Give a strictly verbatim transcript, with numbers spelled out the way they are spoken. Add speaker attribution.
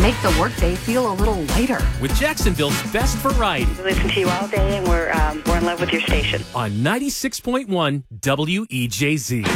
Speaker 1: make the workday feel a little lighter.
Speaker 2: With Jacksonville's best variety.
Speaker 3: We listen to you all day, and we're um, we're in love with your station.
Speaker 2: On ninety-six point one W E J Z.